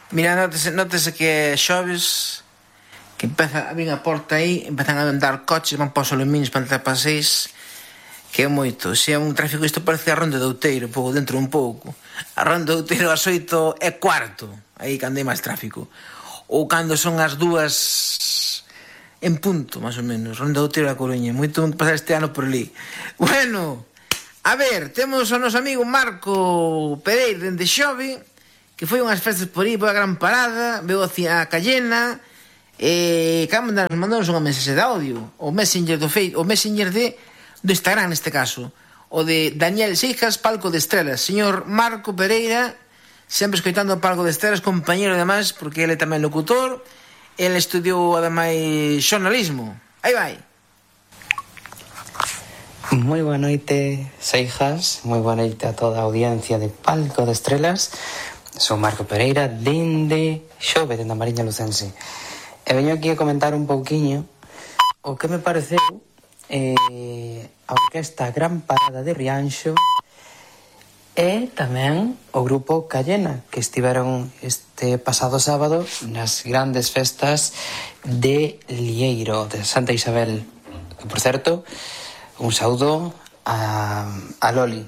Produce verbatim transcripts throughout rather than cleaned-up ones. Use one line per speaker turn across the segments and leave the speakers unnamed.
Mira, nótese, nótese que xoves que empeza a vir a porta aí, empezan a andar coches, van para os aluminos para entrar para seis, que é moito. Se é un tráfico, isto parece a Ronda de Outeiro, pouco dentro un pouco. A Ronda de Outeiro ás oito é cuarto, aí cando hai máis tráfico. Ou cando son as dúas en punto, máis ou menos. Ronda de Outeiro a Coruña, moito que pasar este ano por ali. Bueno, a ver, temos o noso amigo Marco Pereira dende Xove, que foi unhas festas por aí, por a Gran Parada, veo a Cayena, e que mandamos unha mensaxe de audio, o Messenger do Face, o Messenger de do Instagram neste caso, o de Daniel Seijas, Palco de Estrelas. Señor Marco Pereira, sempre escoitando o Palco de Estrelas, compañero ademais, porque ele tamén locutor, ele estudiou ademais xornalismo. Aí vai.
Moi boa noite, Seijas, moi boa noite a toda a audiencia de Palco de Estrelas. Sou Marco Pereira, dende Xove, dende a Mariña Lucense. E veño aquí a comentar un pouquiño o que me pareceu eh, a orquesta Gran Parada de Rianxo e tamén o grupo Cayena, que estiveron este pasado sábado nas grandes festas de Lieiro, de Santa Isabel. Que, por certo, un saúdo a, a Loli.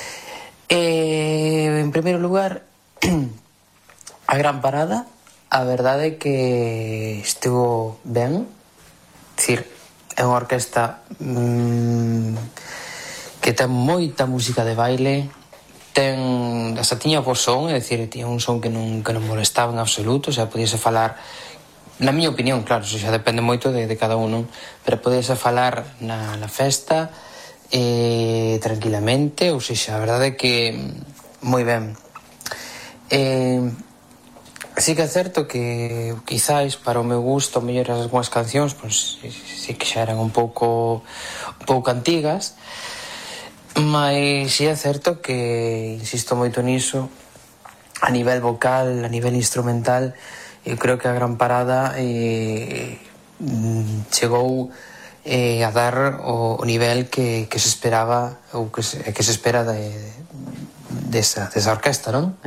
E, en primeiro lugar, a Gran Parada, a verdade é que estivo ben. Dicir, é unha orquesta mmm, que ten moita música de baile, ten, hasta tiña bo son, é dicir, tiña un son que non, que non molestaba en absoluto, o sea, podíase falar, na miña opinión, claro, xa depende moito de, de cada un, non? Pero podíase falar na, na festa eh, tranquilamente, ou seja, a verdade é que moi ben. Eh, sí que é certo que quizáis para o meu gusto mellor as algunhas cancións pois sí que xa eran un pouco un pouco antigas, mas sí é certo que insisto moito niso, a nivel vocal, a nivel instrumental, eu creo que a Gran Parada eh, chegou eh, a dar o, o nivel que, que se esperaba ou que se, que se espera de, de esa, desa orquesta, non?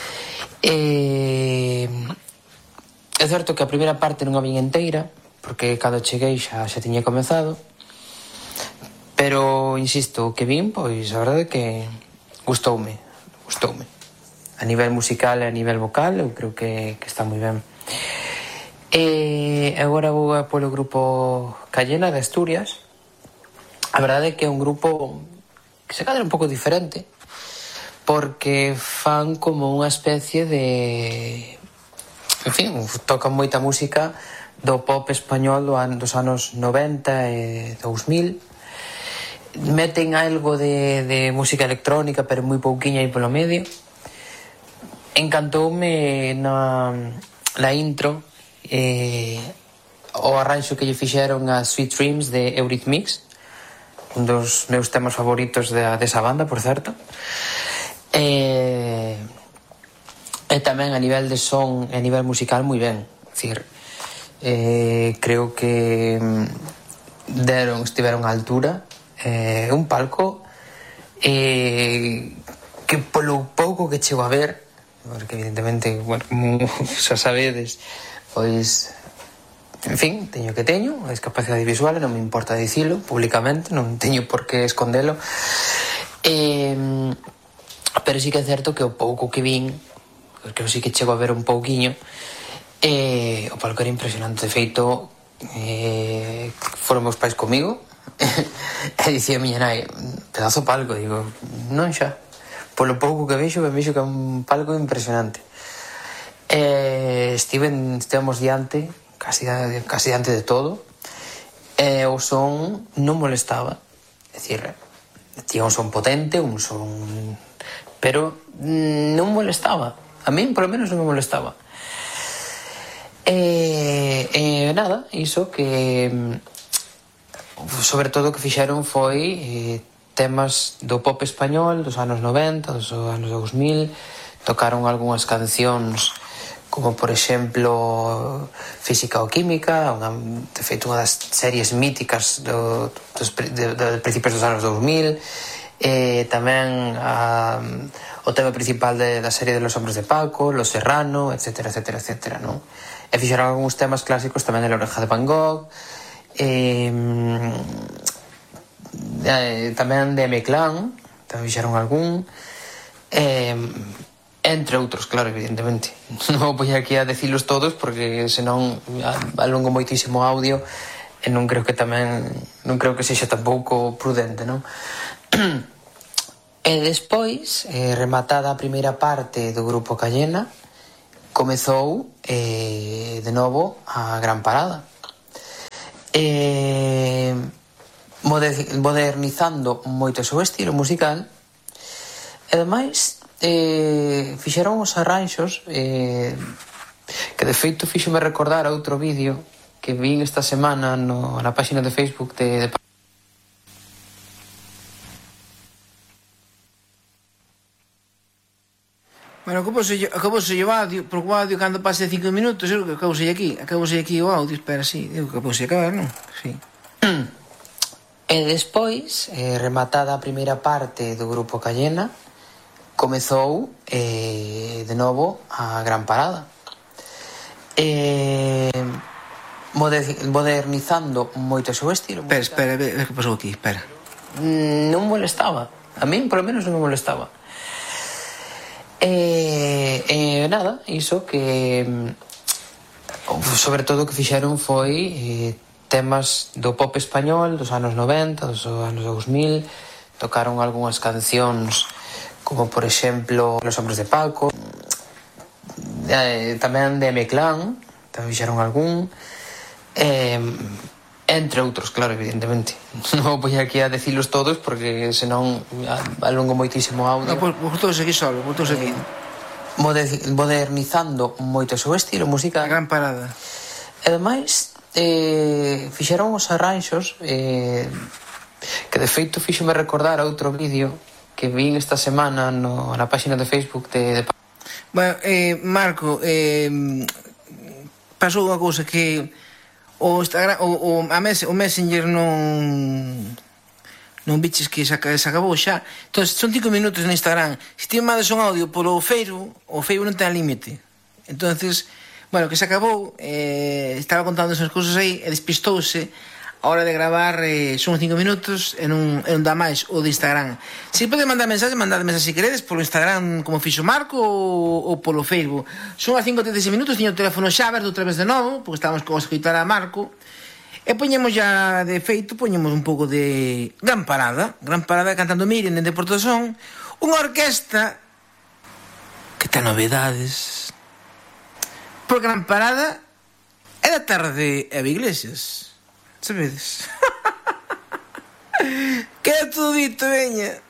E é certo que a primeira parte non a vin inteira, porque cando cheguei xa, xa tiña comezado, pero insisto, o que vin, pois a verdade é que gustoume, gustoume a nivel musical e a nivel vocal, eu creo que, que está moi ben. E agora vou a polo grupo Cayena de Asturias. A verdade é que é un grupo que se cadra un pouco diferente, porque fan como unha especie de... En fin, tocan moita música do pop español do an, dos anos noventa e dous mil. Meten algo de, de música electrónica, pero moi pouquiña aí polo medio. Encantoume na, na intro eh, o arranxo que lle fixeron a Sweet Dreams de Eurythmics, un dos meus temas favoritos de, desa banda, por certo. E, e tamén a nivel de son e a nivel musical moi ben, decir, eh, creo que deron, estiveron a altura, eh, un palco eh, que polo pouco que chego a ver, porque evidentemente, bueno, como xa sabedes, pois en fin, teño que teño a discapacidade visual e non me importa dicilo públicamente, non teño por que escondelo. E pero sí que é certo que o pouco que vin, porque eu sí que chego a ver un pouquiño, e o palco era impresionante. De feito, eh, foron meus pais comigo e dicía a miña nai, pedazo palco, digo, non xa, polo pouco que vexo, me vexo que é un palco impresionante. E estiven, estivemos diante, casi, casi diante de todo, e o son non molestaba, é dicir, tiña un son potente, un son... pero non molestaba, a min polo menos non me molestaba. E, e nada, iso que sobre todo o que fixeron foi eh, temas do pop español dos anos noventa, dos anos dous mil, tocaron algunhas cancións como por exemplo Física ou Química, unha, de feito unha das series míticas do, dos, de, de, de principios dos anos dous mil, E tamén a, o tema principal de, da serie de Los Hombres de Paco, Los Serrano, etcétera, etcétera, etcétera, non? E fixeron algúns temas clásicos tamén de La Oreja de Van Gogh, e, e tamén de M-Clan, tamén fixeron algún, e, entre outros, claro, evidentemente. Non vou poñer aquí a decilos todos porque senón alongo moitísimo audio e non creo que tamén non creo que sexa tampouco prudente, non? E despois, eh, rematada a primeira parte do grupo Cayena, comezou eh, de novo a gran parada, eh, modernizando moito o seu estilo musical e ademais eh, fixeron os arranxos eh, que de feito fíxome recordar a outro vídeo que vin esta semana no, na página de Facebook de, de
Bueno, acabouse o audio, porque o audio cando pase cinco minutos, eu que acabouse aquí, acabouse aquí o audio, espera, sí, eu que acabouse acabar, non? Sí.
E despois, eh, rematada a primeira parte do grupo Cayena, comezou eh, de novo a gran parada. Eh, modernizando moito o seu estilo.
Espera, espera, ver que pasou aquí, espera.
Non molestaba, a min polo menos non me molestaba. E, e nada, iso que sobre todo o que fixeron foi eh, temas do pop español dos anos noventa, dos anos dos mil, tocaron algunhas cancións como por exemplo Los Hombres de Paco, eh, tamén de M-Clan, tamén fixeron algún, eh, entre outros, claro, evidentemente. Non vou poñer aquí a decilos todos porque senón alongo moitísimo audio.
No, pues, botouse aquí solo, botouse aquí.
Eh, modernizando moito o seu estilo musical.
A gran parada.
E ademais, eh, fixeron os arranxos eh, que de feito fíxome recordar a outro vídeo que vin esta semana no, na página de Facebook de... de...
Bueno, eh, Marco, eh, pasou unha cousa que o Instagram, o, o, a mes, o Messenger non non biches que se, se acabou xa. Entón, son cinco minutos no Instagram. Se ti mandas un audio polo Facebook, o Facebook non ten límite. Entonces, bueno, que se acabou, eh, estaba contando esas cousas aí e despistouse. A hora de gravar eh, son cinco minutos e non, e non dá máis o de Instagram. Se pode mandar mensaxe, mandad mensaxe se queredes polo Instagram como fixo Marco ou, ou polo Facebook. Son as cinco e trinta e seis minutos, tiño o teléfono xa aberto outra vez de novo, porque estábamos con a escoitar a Marco. E poñemos ya de feito, poñemos un pouco de gran parada, gran parada cantando Miriam dende Porto Son, unha orquesta que ten novedades. Por gran parada é da tarde Eva Iglesias. Sabedes? Queda todo dito, veña.